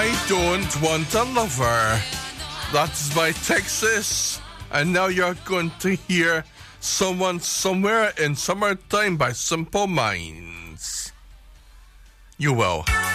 I Don't Want a Lover. That's by Texas. And now you're going to hear Someone Somewhere in Summertime by Simple Minds. You will.